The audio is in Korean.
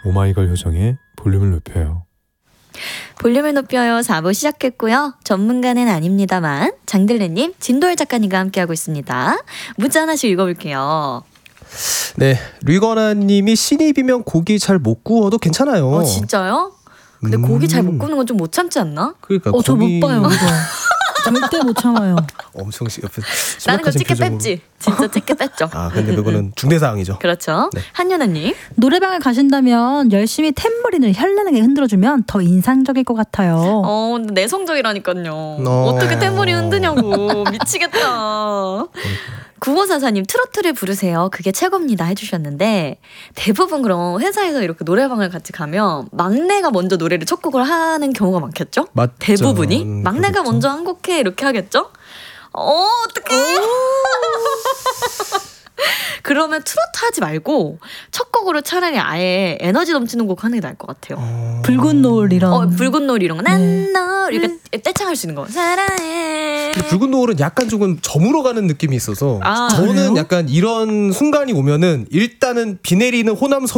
오마이걸 효정의 볼륨을 높여요. 볼륨을 높여요 4부 시작했고요. 전문가는 아닙니다만 장들레님, 진도열 작가님과 함께하고 있습니다. 문자 하나씩 읽어볼게요. 네, 류건아님이 신입이면 고기 잘 못 구워도 괜찮아요. 진짜요? 근데 고기 잘 못 구우는 건 좀 못 참지 않나? 그러니까 저 못 봐요 이거. 절대 못 참아요. 엄청 옆에 나는 그 찍게 표정으로. 뺐지. 진짜 찍게 뺐죠. 근데 그거는 중대사항이죠. 그렇죠. 네. 한윤아님. 노래방에 가신다면 열심히 탬버린을 현란하게 흔들어주면 더 인상적일 것 같아요. 근데 내성적이라니까요. 어떻게 탬버린 흔드냐고. 미치겠다. 9544님, 트로트를 부르세요. 그게 최고입니다 해주셨는데, 대부분 그럼 회사에서 이렇게 노래방을 같이 가면 막내가 먼저 노래를 첫 곡을 하는 경우가 많겠죠? 맞죠. 대부분이? 막내가 그렇죠. 먼저 한 곡 해 이렇게 하겠죠? 어떡해. 그러면 트로트 하지 말고 첫 곡으로 차라리 아예 에너지 넘치는 곡 하는 게 나을 것 같아요. 붉은 노을 이런. 붉은 노을 이런 거. 난 너 이렇게 떼창할 수 있는 거. 사랑해. 붉은 노을은 약간 조금 저물어 가는 느낌이 있어서 아, 저는 그래요? 약간 이런 순간이 오면은 일단은 비 내리는 호남